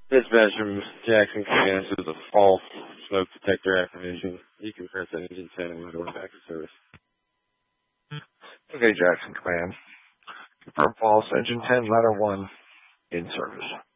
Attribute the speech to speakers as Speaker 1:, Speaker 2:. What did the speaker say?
Speaker 1: Dispatch from Jackson Command. This is a false smoke detector activation. You can press engine 10 and go back to service.
Speaker 2: Okay, Jackson Command. Confirm false, engine 10, ladder 1, in service.